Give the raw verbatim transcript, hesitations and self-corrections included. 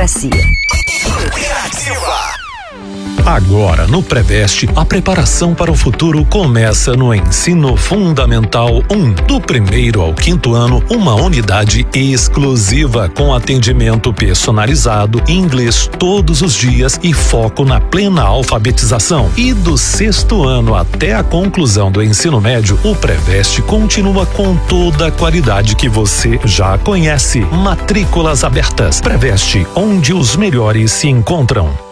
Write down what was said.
democracia. Agora, no Preveste, a preparação para o futuro começa no Ensino Fundamental um. Do primeiro ao quinto ano, uma unidade exclusiva com atendimento personalizado, inglês todos os dias e foco na plena alfabetização. E do sexto ano até a conclusão do ensino médio, o Preveste continua com toda a qualidade que você já conhece. Matrículas abertas. Preveste, onde os melhores se encontram.